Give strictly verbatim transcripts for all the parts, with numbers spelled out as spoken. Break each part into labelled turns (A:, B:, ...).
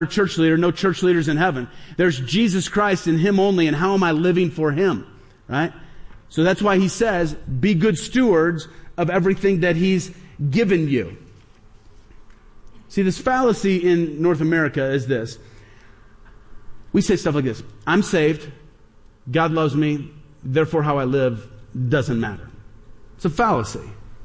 A: church leader, no church leaders in heaven. There's Jesus Christ and Him only, and how am I living for Him? Right? So that's why He says, be good stewards of everything that He's given you. See, this fallacy in North America is this. We say stuff like this. I'm saved. God loves me. Therefore, how I live doesn't matter. It's a fallacy.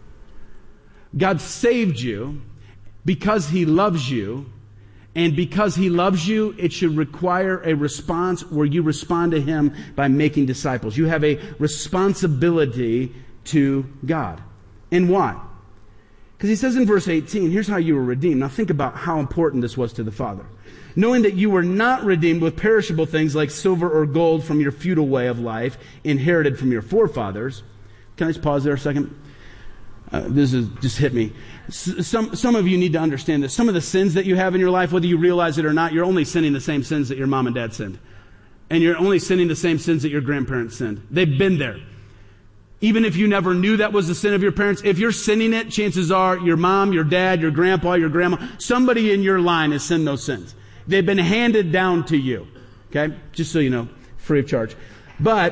A: God saved you because He loves you. And because He loves you, it should require a response where you respond to Him by making disciples. You have a responsibility to God. And why? Because He says in verse eighteen, here's how you were redeemed. Now think about how important this was to the Father. Knowing that you were not redeemed with perishable things like silver or gold from your futile way of life, inherited from your forefathers. Can I just pause there a second? Uh, this is just hit me. S- some some of you need to understand this. Some of the sins that you have in your life, whether you realize it or not, you're only sinning the same sins that your mom and dad sinned. And you're only sinning the same sins that your grandparents sinned. They've been there. Even if you never knew that was the sin of your parents, if you're sinning it, chances are your mom, your dad, your grandpa, your grandma, somebody in your line has sinned those sins. They've been handed down to you. Okay? Just so you know, free of charge. But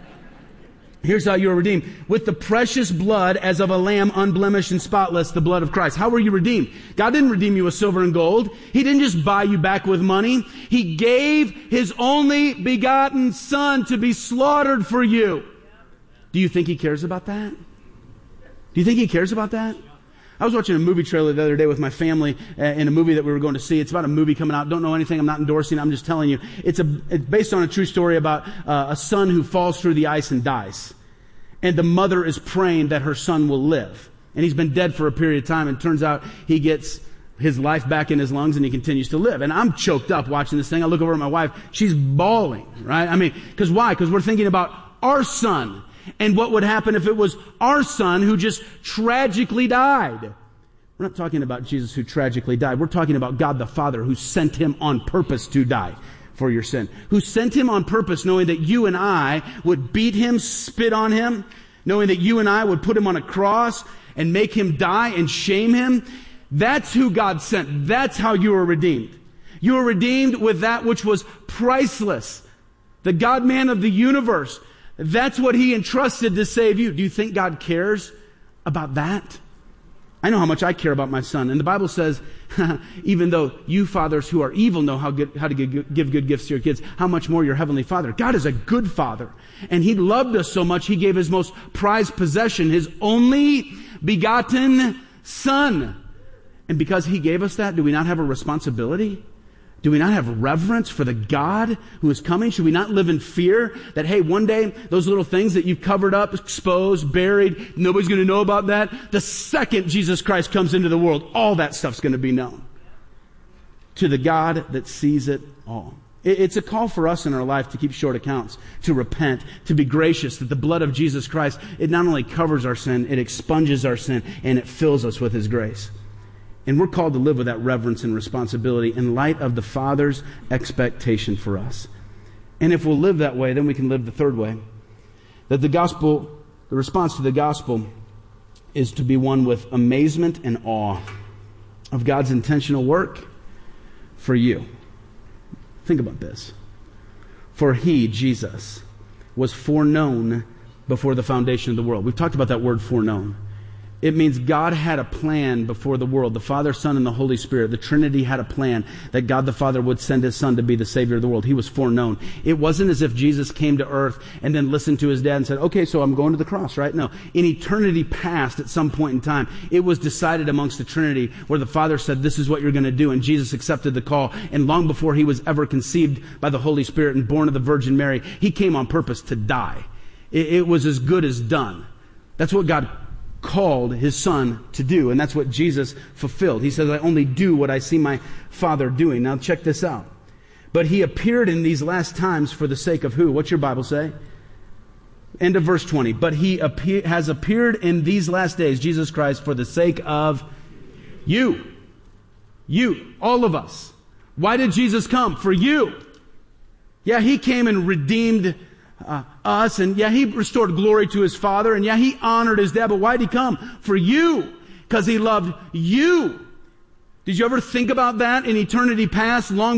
A: here's how you were redeemed. With the precious blood as of a lamb, unblemished and spotless, the blood of Christ. How were you redeemed? God didn't redeem you with silver and gold. He didn't just buy you back with money. He gave His only begotten Son to be slaughtered for you. Do you think He cares about that? Do you think He cares about that? I was watching a movie trailer the other day with my family uh, in a movie that we were going to see. It's about a movie coming out. Don't know anything. I'm not endorsing. I'm just telling you. It's, a, it's based on a true story about uh, a son who falls through the ice and dies. And the mother is praying that her son will live. And he's been dead for a period of time. And it turns out he gets his life back in his lungs and he continues to live. And I'm choked up watching this thing. I look over at my wife. She's bawling, right? I mean, because why? Because we're thinking about our son. And what would happen if it was our son who just tragically died? We're not talking about Jesus who tragically died. We're talking about God the Father who sent Him on purpose to die for your sin. Who sent Him on purpose knowing that you and I would beat Him, spit on Him, knowing that you and I would put Him on a cross and make Him die and shame Him. That's who God sent. That's how you were redeemed. You were redeemed with that which was priceless. The God-man of the universe. That's what He entrusted to save you. Do you think God cares about that? I know how much I care about my son. And the Bible says, even though you fathers who are evil know how, good, how to give, give good gifts to your kids, how much more your heavenly Father. God is a good Father. And He loved us so much, He gave His most prized possession, His only begotten Son. And because He gave us that, do we not have a responsibility? Do we not have reverence for the God who is coming? Should we not live in fear that, hey, one day, those little things that you've covered up, exposed, buried, nobody's going to know about that. The second Jesus Christ comes into the world, all that stuff's going to be known. To the God that sees it all. It's a call for us in our life to keep short accounts, to repent, to be gracious, that the blood of Jesus Christ, it not only covers our sin, it expunges our sin, and it fills us with His grace. And we're called to live with that reverence and responsibility in light of the Father's expectation for us. And if we'll live that way, then we can live the third way. That the gospel, the response to the gospel is to be one with amazement and awe of God's intentional work for you. Think about this. For He, Jesus, was foreknown before the foundation of the world. We've talked about that word foreknown. It means God had a plan before the world. The Father, Son, and the Holy Spirit. The Trinity had a plan that God the Father would send His Son to be the Savior of the world. He was foreknown. It wasn't as if Jesus came to earth and then listened to His dad and said, okay, so I'm going to the cross, right? No. In eternity past, at some point in time, it was decided amongst the Trinity where the Father said, this is what you're going to do. And Jesus accepted the call. And long before He was ever conceived by the Holy Spirit and born of the Virgin Mary, He came on purpose to die. It, it was as good as done. That's what God called His Son to do, and that's what Jesus fulfilled. He says, I only do what I see my Father doing. Now check this out. But He appeared in these last times for the sake of who? What's your Bible say? End of verse twenty. But He appear, has appeared in these last days, Jesus Christ, for the sake of you. You. All of us. Why did Jesus come? For you. Yeah, He came and redeemed Uh, us, and yeah, He restored glory to His Father, and yeah, He honored His dad, but why did He come? For you, because He loved you. Did you ever think about that in eternity past, long